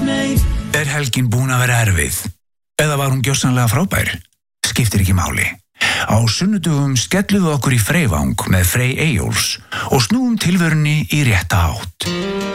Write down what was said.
Er helgin búin að vera erfið? Eða var hún gjörsamlega frábær? Skiptir ekki máli. Á sunnudögum skellum við okkur í Freyvang með Frey Eyjólfs og snúum tilverunni í rétta átt.